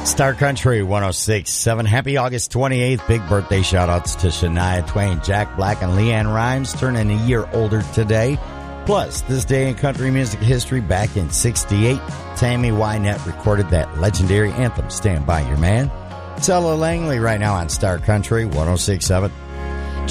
Star Country 106.7. Happy August 28th. Big birthday shout-outs to Shania Twain, Jack Black, and Leanne Rimes, turning a year older today. Plus, this day in country music history, back in 68, Tammy Wynette recorded that legendary anthem, Stand By Your Man. It's Ella Langley right now on Star Country 106.7.